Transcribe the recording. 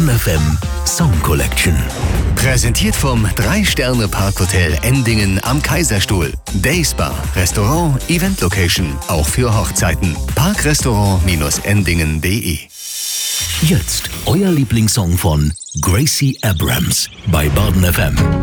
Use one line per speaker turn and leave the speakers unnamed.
Baden FM Song Collection. Präsentiert vom 3-Sterne-Parkhotel Endingen am Kaiserstuhl. Dayspa, Restaurant, Event Location, auch für Hochzeiten. Parkrestaurant-endingen.de. Jetzt euer Lieblingssong von Gracie Abrams bei Baden FM.